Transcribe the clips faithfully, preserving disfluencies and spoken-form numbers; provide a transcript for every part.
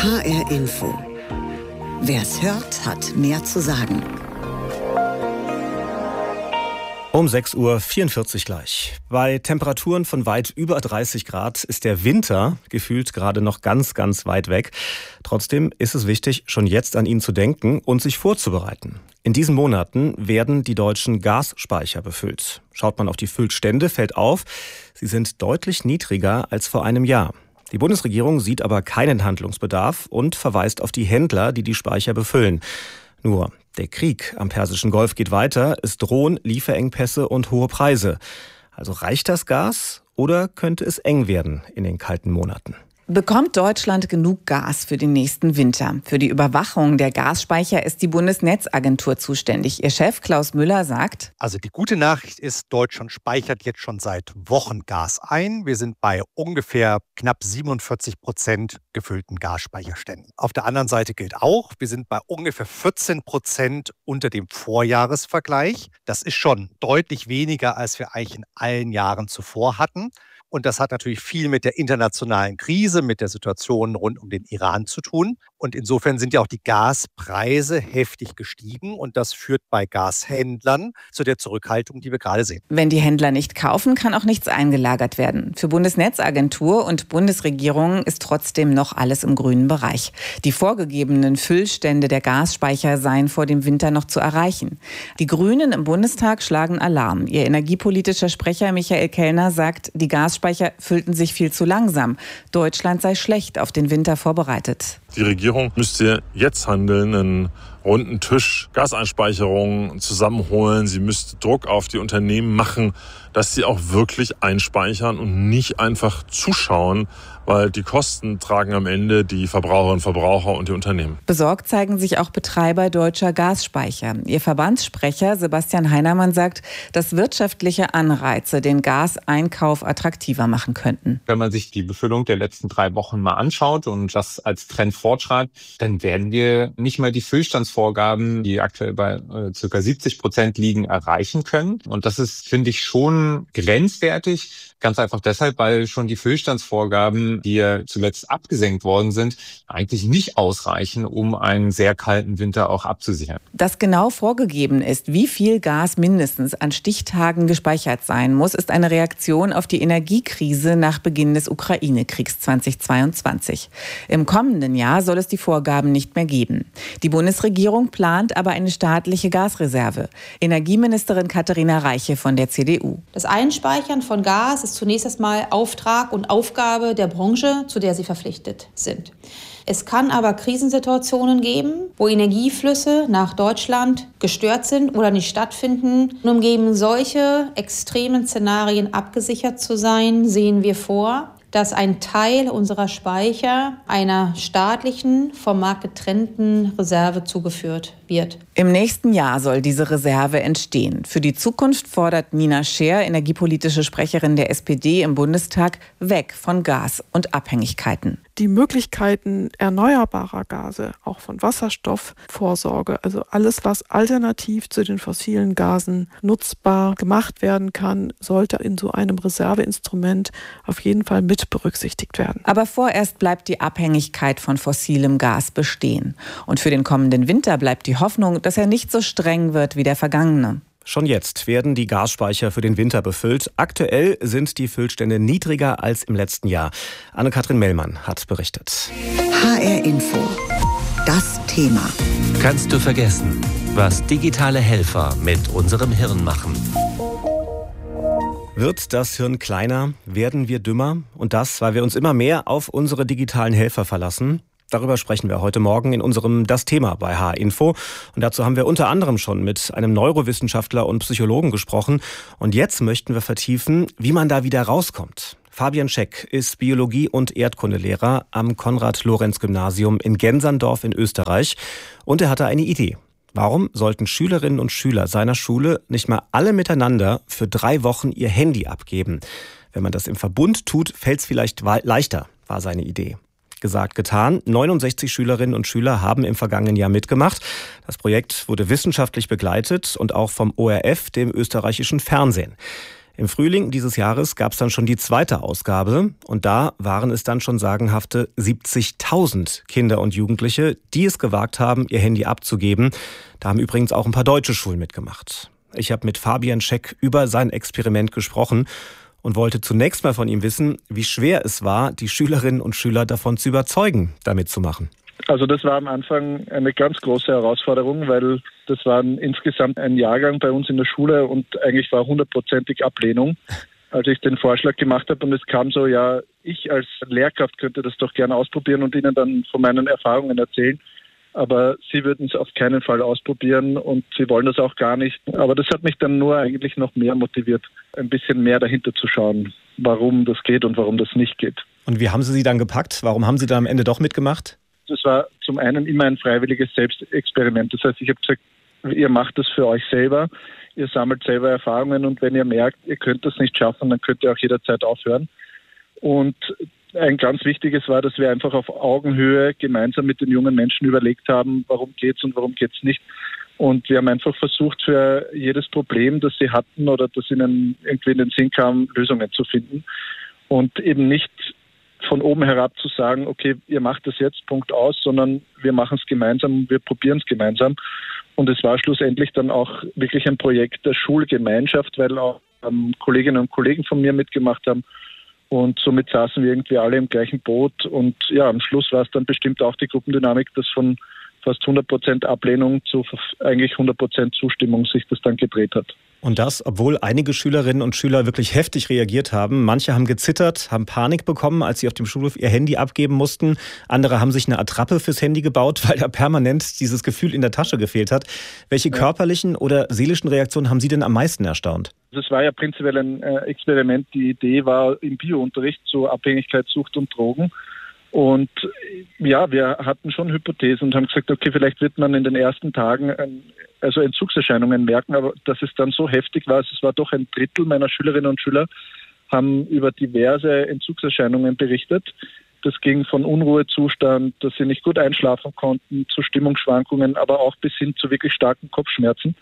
H R Info. Wer's hört, hat mehr zu sagen. Um sechs Uhr vierundvierzig gleich. Bei Temperaturen von weit über dreißig Grad ist der Winter gefühlt gerade noch ganz, ganz weit weg. Trotzdem ist es wichtig, schon jetzt an ihn zu denken und sich vorzubereiten. In diesen Monaten werden die deutschen Gasspeicher befüllt. Schaut man auf die Füllstände, fällt auf, sie sind deutlich niedriger als vor einem Jahr. Die Bundesregierung sieht aber keinen Handlungsbedarf und verweist auf die Händler, die die Speicher befüllen. Nur, der Krieg am Persischen Golf geht weiter, es drohen Lieferengpässe und hohe Preise. Also reicht das Gas oder könnte es eng werden in den kalten Monaten? Bekommt Deutschland genug Gas für den nächsten Winter? Für die Überwachung der Gasspeicher ist die Bundesnetzagentur zuständig. Ihr Chef Klaus Müller sagt: Also die gute Nachricht ist, Deutschland speichert jetzt schon seit Wochen Gas ein. Wir sind bei ungefähr knapp siebenundvierzig Prozent gefüllten Gasspeicherständen. Auf der anderen Seite gilt auch, wir sind bei ungefähr vierzehn Prozent unter dem Vorjahresvergleich. Das ist schon deutlich weniger, als wir eigentlich in allen Jahren zuvor hatten. Und das hat natürlich viel mit der internationalen Krise, mit der Situation rund um den Iran zu tun. Und insofern sind ja auch die Gaspreise heftig gestiegen. Und das führt bei Gashändlern zu der Zurückhaltung, die wir gerade sehen. Wenn die Händler nicht kaufen, kann auch nichts eingelagert werden. Für Bundesnetzagentur und Bundesregierung ist trotzdem noch alles im grünen Bereich. Die vorgegebenen Füllstände der Gasspeicher seien vor dem Winter noch zu erreichen. Die Grünen im Bundestag schlagen Alarm. Ihr energiepolitischer Sprecher Michael Kellner sagt, die Gasspeicher füllten sich viel zu langsam. Deutschland sei schlecht auf den Winter vorbereitet. Die Regierung müsste jetzt handeln, einen runden Tisch Gaseinspeicherungen zusammenholen. Sie müsste Druck auf die Unternehmen machen, dass sie auch wirklich einspeichern und nicht einfach zuschauen, weil die Kosten tragen am Ende die Verbraucherinnen und Verbraucher und die Unternehmen. Besorgt zeigen sich auch Betreiber deutscher Gasspeicher. Ihr Verbandssprecher Sebastian Heinermann sagt, dass wirtschaftliche Anreize den Gaseinkauf attraktiver machen könnten. Wenn man sich die Befüllung der letzten drei Wochen mal anschaut und das als Trend fortschreibt, dann werden wir nicht mal die Füllstandsvorgaben, die aktuell bei äh, ca. siebzig Prozent liegen, erreichen können. Und das ist, finde ich, schon grenzwertig. Ganz einfach deshalb, weil schon die Füllstandsvorgaben, die ja zuletzt abgesenkt worden sind, eigentlich nicht ausreichen, um einen sehr kalten Winter auch abzusichern. Dass genau vorgegeben ist, wie viel Gas mindestens an Stichtagen gespeichert sein muss, ist eine Reaktion auf die Energiekrise nach Beginn des Ukraine-Kriegs zweitausendzweiundzwanzig. Im kommenden Jahr soll es die Vorgaben nicht mehr geben. Die Bundesregierung plant aber eine staatliche Gasreserve. Energieministerin Katharina Reiche von der C D U. Das Einspeichern von Gas ist zunächst einmal Auftrag und Aufgabe der Branche, zu der sie verpflichtet sind. Es kann aber Krisensituationen geben, wo Energieflüsse nach Deutschland gestört sind oder nicht stattfinden. Und um gegen solche extremen Szenarien abgesichert zu sein, sehen wir vor, dass ein Teil unserer Speicher einer staatlichen, vom Markt getrennten Reserve zugeführt wird. Im nächsten Jahr soll diese Reserve entstehen. Für die Zukunft fordert Nina Scheer, energiepolitische Sprecherin der S P D im Bundestag, weg von Gas und Abhängigkeiten. Die Möglichkeiten erneuerbarer Gase, auch von Wasserstoffvorsorge, also alles, was alternativ zu den fossilen Gasen nutzbar gemacht werden kann, sollte in so einem Reserveinstrument auf jeden Fall mit berücksichtigt werden. Aber vorerst bleibt die Abhängigkeit von fossilem Gas bestehen. Und für den kommenden Winter bleibt die Hoffnung, dass er nicht so streng wird wie der vergangene. Schon jetzt werden die Gasspeicher für den Winter befüllt. Aktuell sind die Füllstände niedriger als im letzten Jahr. Anne-Kathrin Mellmann hat berichtet. H R Info. Das Thema. Kannst du vergessen, was digitale Helfer mit unserem Hirn machen? Wird das Hirn kleiner? Werden wir dümmer? Und das, weil wir uns immer mehr auf unsere digitalen Helfer verlassen? Darüber sprechen wir heute Morgen in unserem Das Thema bei H R Info. Und dazu haben wir unter anderem schon mit einem Neurowissenschaftler und Psychologen gesprochen. Und jetzt möchten wir vertiefen, wie man da wieder rauskommt. Fabian Scheck ist Biologie- und Erdkundelehrer am Konrad-Lorenz-Gymnasium in Genserndorf in Österreich. Und er hatte eine Idee. Warum sollten Schülerinnen und Schüler seiner Schule nicht mal alle miteinander für drei Wochen ihr Handy abgeben? Wenn man das im Verbund tut, fällt es vielleicht leichter, war seine Idee. Gesagt, getan. neunundsechzig Schülerinnen und Schüler haben im vergangenen Jahr mitgemacht. Das Projekt wurde wissenschaftlich begleitet und auch vom O R F, dem österreichischen Fernsehen. Im Frühling dieses Jahres gab es dann schon die zweite Ausgabe und da waren es dann schon sagenhafte siebzigtausend Kinder und Jugendliche, die es gewagt haben, ihr Handy abzugeben. Da haben übrigens auch ein paar deutsche Schulen mitgemacht. Ich habe mit Fabian Scheck über sein Experiment gesprochen und wollte zunächst mal von ihm wissen, wie schwer es war, die Schülerinnen und Schüler davon zu überzeugen, damit zu machen. Also das war am Anfang eine ganz große Herausforderung, weil das war insgesamt ein Jahrgang bei uns in der Schule und eigentlich war hundertprozentig Ablehnung, als ich den Vorschlag gemacht habe. Und es kam so, ja, ich als Lehrkraft könnte das doch gerne ausprobieren und Ihnen dann von meinen Erfahrungen erzählen. Aber Sie würden es auf keinen Fall ausprobieren und Sie wollen das auch gar nicht. Aber das hat mich dann nur eigentlich noch mehr motiviert, ein bisschen mehr dahinter zu schauen, warum das geht und warum das nicht geht. Und wie haben Sie sie dann gepackt? Warum haben Sie dann am Ende doch mitgemacht? Das war zum einen immer ein freiwilliges Selbstexperiment. Das heißt, ich habe gesagt, ihr macht das für euch selber, ihr sammelt selber Erfahrungen und wenn ihr merkt, ihr könnt das nicht schaffen, dann könnt ihr auch jederzeit aufhören. Und ein ganz wichtiges war, dass wir einfach auf Augenhöhe gemeinsam mit den jungen Menschen überlegt haben, warum geht's und warum geht's nicht. Und wir haben einfach versucht, für jedes Problem, das sie hatten oder das ihnen irgendwie in den Sinn kam, Lösungen zu finden. Und eben nicht von oben herab zu sagen, okay, ihr macht das jetzt, Punkt aus, sondern wir machen es gemeinsam, wir probieren es gemeinsam. Und es war schlussendlich dann auch wirklich ein Projekt der Schulgemeinschaft, weil auch ähm, Kolleginnen und Kollegen von mir mitgemacht haben. Und somit saßen wir irgendwie alle im gleichen Boot. Und ja, am Schluss war es dann bestimmt auch die Gruppendynamik, dass von fast hundert Prozent Ablehnung zu eigentlich hundert Prozent Zustimmung sich das dann gedreht hat. Und das, obwohl einige Schülerinnen und Schüler wirklich heftig reagiert haben. Manche haben gezittert, haben Panik bekommen, als sie auf dem Schulhof ihr Handy abgeben mussten. Andere haben sich eine Attrappe fürs Handy gebaut, weil da permanent dieses Gefühl in der Tasche gefehlt hat. Welche ja. körperlichen oder seelischen Reaktionen haben Sie denn am meisten erstaunt? Das war ja prinzipiell ein Experiment. Die Idee war im Biounterricht zu Abhängigkeit, Sucht und Drogen. Und ja, wir hatten schon Hypothesen und haben gesagt, okay, vielleicht wird man in den ersten Tagen ein, also Entzugserscheinungen merken, aber dass es dann so heftig war, es war doch ein Drittel meiner Schülerinnen und Schüler, haben über diverse Entzugserscheinungen berichtet. Das ging von Unruhezustand, dass sie nicht gut einschlafen konnten, zu Stimmungsschwankungen, aber auch bis hin zu wirklich starken Kopfschmerzen.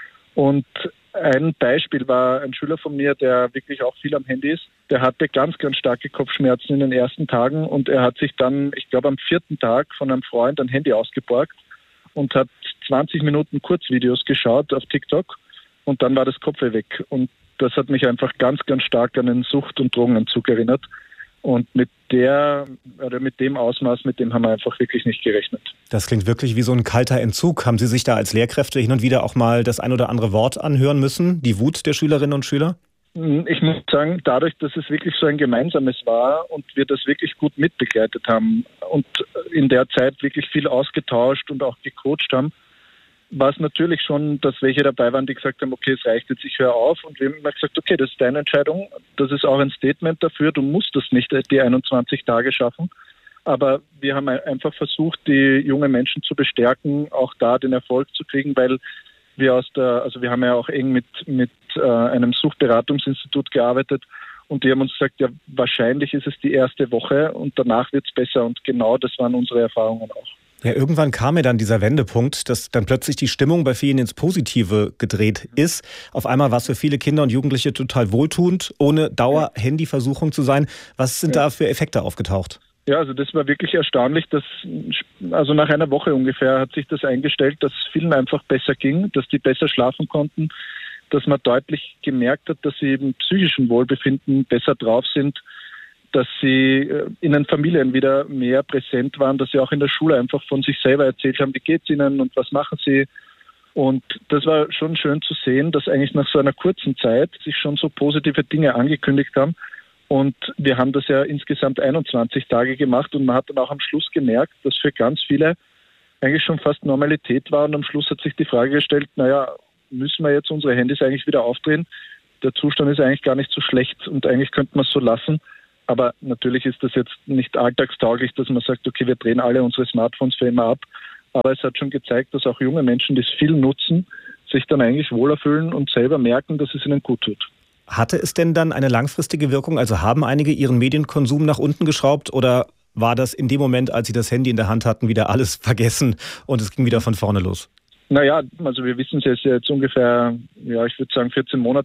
Und ein Beispiel war ein Schüler von mir, der wirklich auch viel am Handy ist. Der hatte ganz, ganz starke Kopfschmerzen in den ersten Tagen und er hat sich dann, ich glaube am vierten Tag von einem Freund ein Handy ausgeborgt und hat zwanzig Minuten Kurzvideos geschaut auf TikTok und dann war das Kopfweh weg. Und das hat mich einfach ganz, ganz stark an den Sucht- und Drogenentzug erinnert. Und mit der oder mit dem Ausmaß, mit dem haben wir einfach wirklich nicht gerechnet. Das klingt wirklich wie so ein kalter Entzug. Haben Sie sich da als Lehrkräfte hin und wieder auch mal das ein oder andere Wort anhören müssen? Die Wut der Schülerinnen und Schüler? Ich muss sagen, dadurch, dass es wirklich so ein gemeinsames war und wir das wirklich gut mitbegleitet haben und in der Zeit wirklich viel ausgetauscht und auch gecoacht haben, war es natürlich schon, dass welche dabei waren, die gesagt haben, okay, es reicht jetzt, ich höre auf. Und wir haben immer gesagt, okay, das ist deine Entscheidung. Das ist auch ein Statement dafür. Du musst das nicht die einundzwanzig Tage schaffen. Aber wir haben einfach versucht, die jungen Menschen zu bestärken, auch da den Erfolg zu kriegen, weil wir aus der, also wir haben ja auch eng mit, mit äh, einem Suchtberatungsinstitut gearbeitet und die haben uns gesagt, ja, wahrscheinlich ist es die erste Woche und danach wird es besser. Und genau das waren unsere Erfahrungen auch. Ja, irgendwann kam mir dann dieser Wendepunkt, dass dann plötzlich die Stimmung bei vielen ins Positive gedreht ist. Auf einmal war es für viele Kinder und Jugendliche total wohltuend, ohne Dauer-Handyversuchung zu sein. Was sind ja. da für Effekte aufgetaucht? Ja, also das war wirklich erstaunlich, dass also nach einer Woche ungefähr hat sich das eingestellt, dass vielen einfach besser ging, dass die besser schlafen konnten, dass man deutlich gemerkt hat, dass sie im psychischen Wohlbefinden besser drauf sind, dass sie in den Familien wieder mehr präsent waren, dass sie auch in der Schule einfach von sich selber erzählt haben, wie geht's ihnen und was machen sie. Und das war schon schön zu sehen, dass eigentlich nach so einer kurzen Zeit sich schon so positive Dinge angekündigt haben. Und wir haben das ja insgesamt einundzwanzig Tage gemacht und man hat dann auch am Schluss gemerkt, dass für ganz viele eigentlich schon fast Normalität war. Und am Schluss hat sich die Frage gestellt, naja, müssen wir jetzt unsere Handys eigentlich wieder aufdrehen? Der Zustand ist eigentlich gar nicht so schlecht und eigentlich könnte man es so lassen. Aber natürlich ist das jetzt nicht alltagstauglich, dass man sagt, okay, wir drehen alle unsere Smartphones für immer ab. Aber es hat schon gezeigt, dass auch junge Menschen, die es viel nutzen, sich dann eigentlich wohler fühlen und selber merken, dass es ihnen gut tut. Hatte es denn dann eine langfristige Wirkung? Also haben einige ihren Medienkonsum nach unten geschraubt oder war das in dem Moment, als sie das Handy in der Hand hatten, wieder alles vergessen und es ging wieder von vorne los? Naja, also wir wissen es jetzt ungefähr, ja, ich würde sagen vierzehn Monate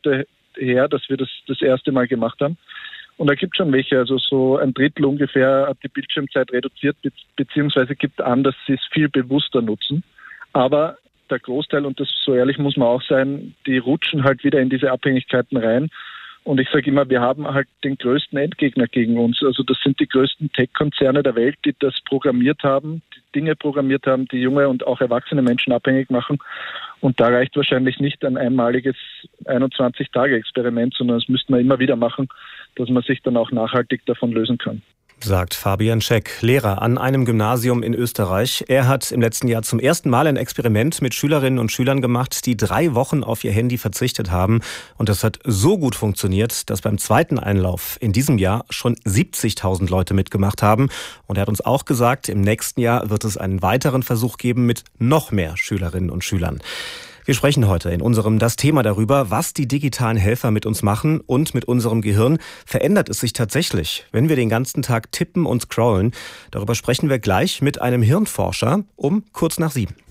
her, dass wir das das erste Mal gemacht haben. Und da gibt es schon welche, also so ein Drittel ungefähr hat die Bildschirmzeit reduziert, be- beziehungsweise gibt an, dass sie es viel bewusster nutzen. Aber der Großteil, und das so ehrlich muss man auch sein, die rutschen halt wieder in diese Abhängigkeiten rein. Und ich sage immer, wir haben halt den größten Endgegner gegen uns. Also das sind die größten Tech-Konzerne der Welt, die das programmiert haben, die Dinge programmiert haben, die junge und auch erwachsene Menschen abhängig machen. Und da reicht wahrscheinlich nicht ein einmaliges einundzwanzig-Tage-Experiment, sondern das müsste man immer wieder machen, dass man sich dann auch nachhaltig davon lösen kann. Sagt Fabian Scheck, Lehrer an einem Gymnasium in Österreich. Er hat im letzten Jahr zum ersten Mal ein Experiment mit Schülerinnen und Schülern gemacht, die drei Wochen auf ihr Handy verzichtet haben. Und das hat so gut funktioniert, dass beim zweiten Einlauf in diesem Jahr schon siebzigtausend Leute mitgemacht haben. Und er hat uns auch gesagt, im nächsten Jahr wird es einen weiteren Versuch geben mit noch mehr Schülerinnen und Schülern. Wir sprechen heute in unserem Das Thema darüber, was die digitalen Helfer mit uns machen und mit unserem Gehirn. Verändert es sich tatsächlich, wenn wir den ganzen Tag tippen und scrollen? Darüber sprechen wir gleich mit einem Hirnforscher um kurz nach sieben.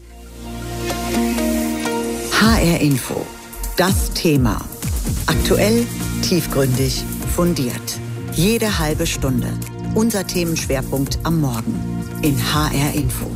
H R Info. Das Thema. Aktuell, tiefgründig, fundiert. Jede halbe Stunde. Unser Themenschwerpunkt am Morgen in H R Info.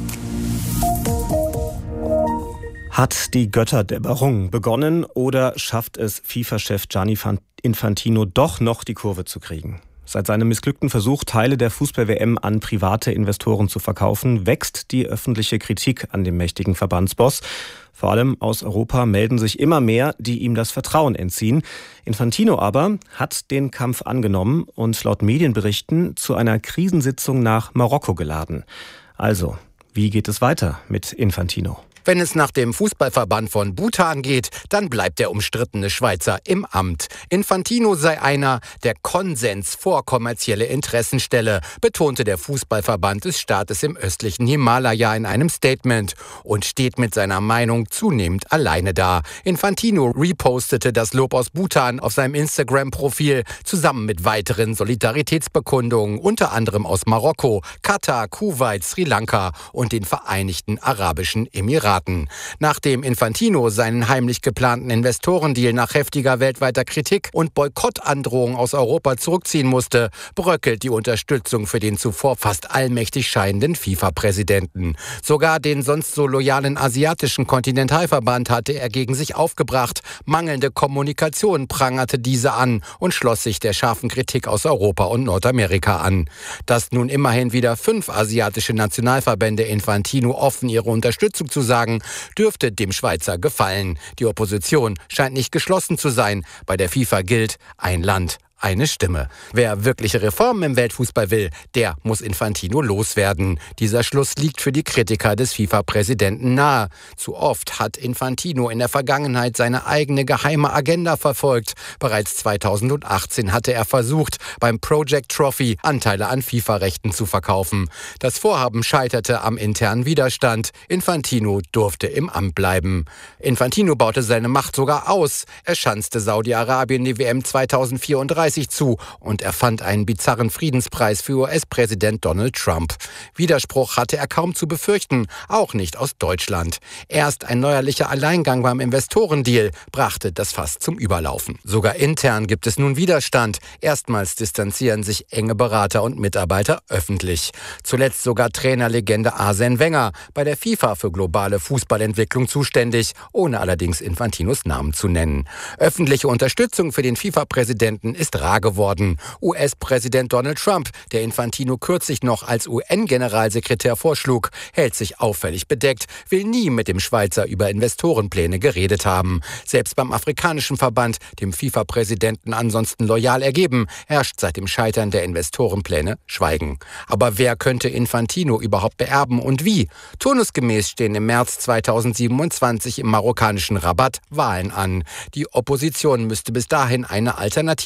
Hat die Götterdämmerung begonnen oder schafft es FIFA-Chef Gianni Infantino doch noch die Kurve zu kriegen? Seit seinem missglückten Versuch, Teile der Fußball-W M an private Investoren zu verkaufen, wächst die öffentliche Kritik an dem mächtigen Verbandsboss. Vor allem aus Europa melden sich immer mehr, die ihm das Vertrauen entziehen. Infantino aber hat den Kampf angenommen und laut Medienberichten zu einer Krisensitzung nach Marokko geladen. Also, wie geht es weiter mit Infantino? Wenn es nach dem Fußballverband von Bhutan geht, dann bleibt der umstrittene Schweizer im Amt. Infantino sei einer, der Konsens vor kommerzielle Interessen stelle, betonte der Fußballverband des Staates im östlichen Himalaya in einem Statement und steht mit seiner Meinung zunehmend alleine da. Infantino repostete das Lob aus Bhutan auf seinem Instagram-Profil zusammen mit weiteren Solidaritätsbekundungen, unter anderem aus Marokko, Katar, Kuwait, Sri Lanka und den Vereinigten Arabischen Emiraten. Nachdem Infantino seinen heimlich geplanten Investorendeal nach heftiger weltweiter Kritik und Boykottandrohungen aus Europa zurückziehen musste, bröckelt die Unterstützung für den zuvor fast allmächtig scheinenden FIFA-Präsidenten. Sogar den sonst so loyalen asiatischen Kontinentalverband hatte er gegen sich aufgebracht. Mangelnde Kommunikation prangerte diese an und schloss sich der scharfen Kritik aus Europa und Nordamerika an. Dass nun immerhin wieder fünf asiatische Nationalverbände Infantino offen ihre Unterstützung zu sagen, dürfte dem Schweizer gefallen. Die Opposition scheint nicht geschlossen zu sein. Bei der FIFA gilt ein Land, eine Stimme. Wer wirkliche Reformen im Weltfußball will, der muss Infantino loswerden. Dieser Schluss liegt für die Kritiker des FIFA-Präsidenten nahe. Zu oft hat Infantino in der Vergangenheit seine eigene geheime Agenda verfolgt. Bereits zweitausendachtzehn hatte er versucht, beim Project Trophy Anteile an FIFA-Rechten zu verkaufen. Das Vorhaben scheiterte am internen Widerstand. Infantino durfte im Amt bleiben. Infantino baute seine Macht sogar aus. Er schanzte Saudi-Arabien die W M zweitausendvierunddreißig zu und erfand einen bizarren Friedenspreis für U S-Präsident Donald Trump. Widerspruch hatte er kaum zu befürchten, auch nicht aus Deutschland. Erst ein neuerlicher Alleingang beim Investorendeal brachte das Fass zum Überlaufen. Sogar intern gibt es nun Widerstand. Erstmals distanzieren sich enge Berater und Mitarbeiter öffentlich. Zuletzt sogar Trainerlegende Arsène Wenger, bei der FIFA für globale Fußballentwicklung zuständig, ohne allerdings Infantinos Namen zu nennen. Öffentliche Unterstützung für den FIFA-Präsidenten ist rar geworden. U S-Präsident Donald Trump, der Infantino kürzlich noch als U N-Generalsekretär vorschlug, hält sich auffällig bedeckt, will nie mit dem Schweizer über Investorenpläne geredet haben. Selbst beim afrikanischen Verband, dem FIFA-Präsidenten ansonsten loyal ergeben, herrscht seit dem Scheitern der Investorenpläne Schweigen. Aber wer könnte Infantino überhaupt beerben und wie? Turnusgemäß stehen im März zweitausendsiebenundzwanzig im marokkanischen Rabat Wahlen an. Die Opposition müsste bis dahin eine Alternative aufbauen,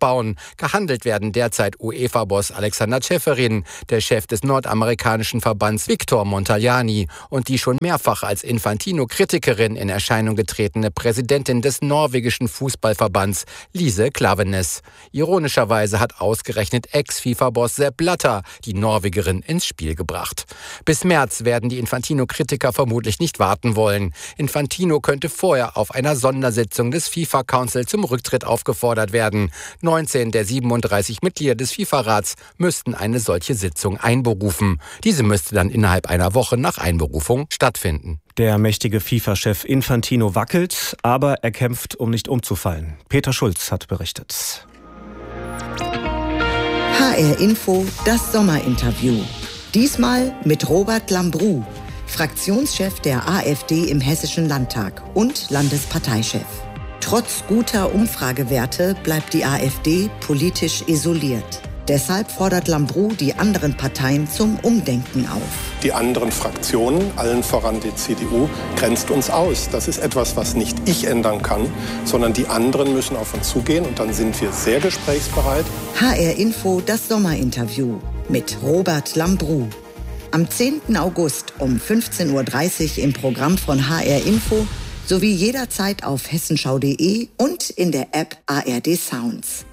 aufbauen. Gehandelt werden derzeit UEFA-Boss Alexander Ceferin, der Chef des nordamerikanischen Verbands Victor Montagliani und die schon mehrfach als Infantino-Kritikerin in Erscheinung getretene Präsidentin des norwegischen Fußballverbands Lise Klaveness. Ironischerweise hat ausgerechnet Ex-FIFA-Boss Sepp Blatter die Norwegerin ins Spiel gebracht. Bis März werden die Infantino-Kritiker vermutlich nicht warten wollen. Infantino könnte vorher auf einer Sondersitzung des FIFA-Council zum Rücktritt aufgefordert werden. neunzehn der siebenunddreißig Mitglieder des FIFA-Rats müssten eine solche Sitzung einberufen. Diese müsste dann innerhalb einer Woche nach Einberufung stattfinden. Der mächtige FIFA-Chef Infantino wackelt, aber er kämpft, um nicht umzufallen. Peter Schulz hat berichtet. H R Info, das Sommerinterview. Diesmal mit Robert Lambrou, Fraktionschef der AfD im Hessischen Landtag und Landesparteichef. Trotz guter Umfragewerte bleibt die AfD politisch isoliert. Deshalb fordert Lambrou die anderen Parteien zum Umdenken auf. Die anderen Fraktionen, allen voran die C D U, grenzt uns aus. Das ist etwas, was nicht ich ändern kann, sondern die anderen müssen auf uns zugehen und dann sind wir sehr gesprächsbereit. H R Info, das Sommerinterview mit Robert Lambrou. Am zehnten August um fünfzehn Uhr dreißig im Programm von H R Info sowie jederzeit auf hessenschau punkt de und in der App A R D Sounds.